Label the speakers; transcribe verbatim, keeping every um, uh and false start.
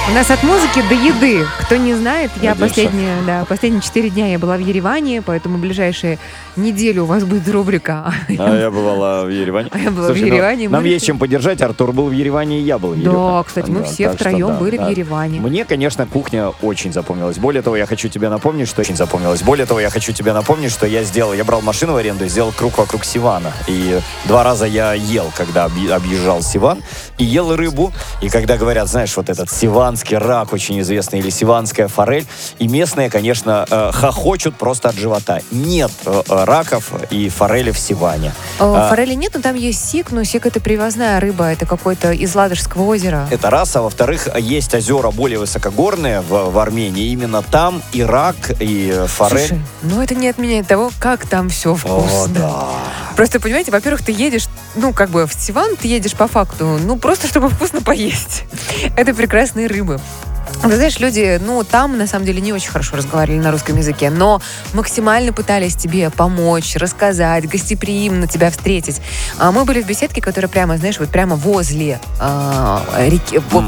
Speaker 1: У нас от музыки до еды. Кто не знает, я
Speaker 2: Надеюсь,
Speaker 1: последние, да, последние четыре дня я была в Ереване, поэтому ближайшие неделю у вас будет рубрика.
Speaker 2: А я бывала в Ереване.
Speaker 1: А я была
Speaker 2: Слушай,
Speaker 1: в
Speaker 2: ну,
Speaker 1: Ереване.
Speaker 2: нам
Speaker 1: мы
Speaker 2: есть
Speaker 1: решили-
Speaker 2: чем поддержать. Артур был в Ереване, и я был в Ереване.
Speaker 1: Да, кстати, мы
Speaker 2: Да,
Speaker 1: все
Speaker 2: так что
Speaker 1: втроем
Speaker 2: да,
Speaker 1: были
Speaker 2: да.
Speaker 1: в Ереване.
Speaker 2: Мне, конечно, кухня очень запомнилась. Более того, я хочу тебе напомнить, что очень запомнилось. Более того, я хочу тебе напомнить, что я сделал, я брал машину в аренду и сделал круг вокруг Сивана. И два раза я ел, когда объ- объезжал Сиван, и ел рыбу. И когда говорят, знаешь, вот этот сиванский рак очень известный, или сиванская форель, и местные, конечно, э, хохочут просто от живота. Нет э, э, раков и форели в Сиване.
Speaker 1: О,
Speaker 2: А,
Speaker 1: Форели нет, но там есть сик, но сик это привозная рыба, это какой-то из Ладожского озера.
Speaker 2: Это раз, а во-вторых, есть озера более высокогорные в, в Армении. Именно там и рак, и форель.
Speaker 1: Слушай, ну это не отменяет того, как там все вкусно.
Speaker 2: О, да.
Speaker 1: Просто, понимаете, во-первых, ты едешь, ну, как бы в Сиван ты едешь по факту, ну, просто чтобы вкусно поесть. Это прекрасные рыбы. Вы знаешь, люди, ну, там, на самом деле, не очень хорошо разговаривали на русском языке, но максимально пытались тебе помочь, рассказать, гостеприимно тебя встретить. А мы были в беседке, которая прямо, знаешь, вот прямо возле а, реки, вот